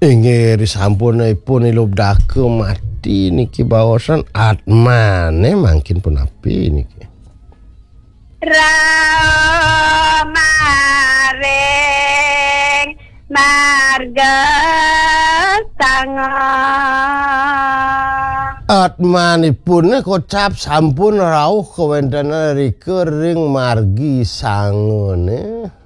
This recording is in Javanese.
Inggih sasampunipun ilubdake mati niki baosan atmane mangkin punapi niki. Ramaring marga sanga Atmanipun kocap sampun rawuh kewenten rike ring margi sangone.